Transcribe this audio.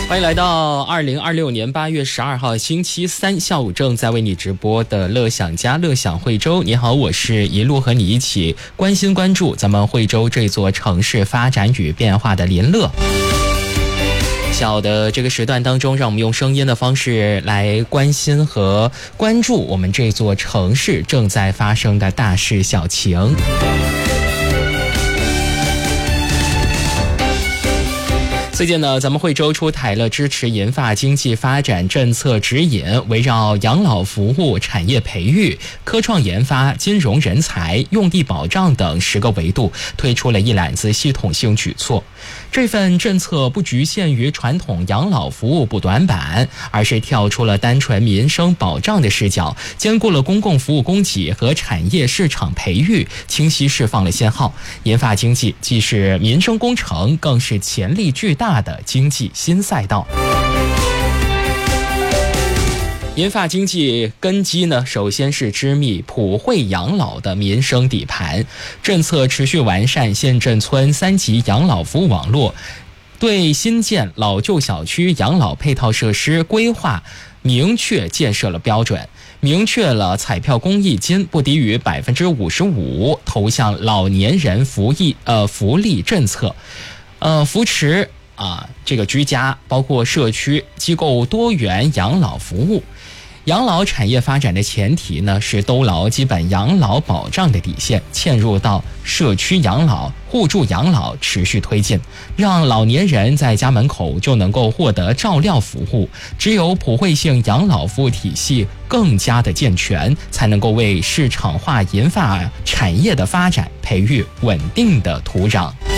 欢迎来到2026年8月12号星期三下午正在为你直播的乐享家乐享惠州。你好，我是一路和你一起关心关注咱们惠州这座城市发展与变化的林乐。小的这个时段当中，让我们用声音的方式来关心和关注我们这座城市正在发生的大事小情。最近呢，咱们惠州出台了支持银发经济发展政策指引，围绕养老服务、产业培育、科创研发、金融人才、用地保障等10个维度，推出了一揽子系统性举措。这份政策不局限于传统养老服务补短板，而是跳出了单纯民生保障的视角，兼顾了公共服务供给和产业市场培育，清晰释放了信号。银发经济既是民生工程，更是潜力巨大的经济新赛道。银发经济根基呢，首先是织密普惠养老的民生底盘，政策持续完善县镇村3级养老服务网络，对新建老旧小区养老配套设施规划明确建设了标准，明确了彩票公益金不低于55%投向老年人福利政策，扶持这个居家包括社区机构多元养老服务。养老产业发展的前提呢，是兜牢基本养老保障的底线，嵌入到社区养老、互助养老持续推进，让老年人在家门口就能够获得照料服务。只有普惠性养老服务体系更加的健全，才能够为市场化银发产业的发展培育稳定的土壤。